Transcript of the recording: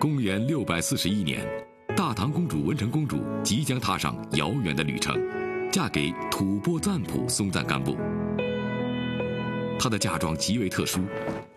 公元641年，大唐公主文成公主即将踏上遥远的旅程，嫁给吐蕃赞普松赞干布。她的嫁妆极为特殊，